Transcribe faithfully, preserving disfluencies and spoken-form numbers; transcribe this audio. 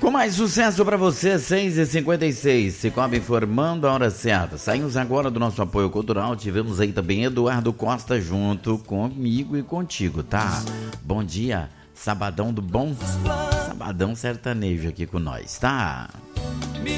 Com mais sucesso para você, seis e cinquenta e seis, Cicobi informando a hora certa. Saímos agora do nosso apoio cultural, tivemos aí também Eduardo Costa junto comigo e contigo, tá? Bom dia, sabadão do bom, sabadão sertanejo aqui com nós, tá?